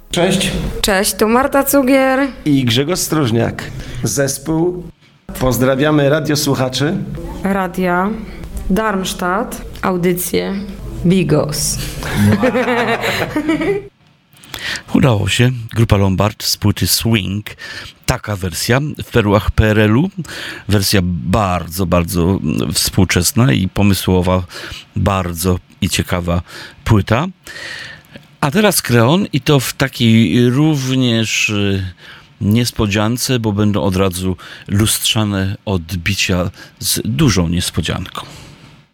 Cześć. Cześć, tu Marta Cugier I Grzegorz Stróżniak. Zespół. Pozdrawiamy radiosłuchaczy. Radia Darmstadt, audycje Bigos. Udało się. Grupa Lombard z płyty Swing. Taka wersja w perłach PRL-u. Wersja bardzo, bardzo współczesna i pomysłowa, bardzo i ciekawa płyta. A teraz Kreon i to w takiej również niespodziance, bo będą od razu lustrzane odbicia z dużą niespodzianką.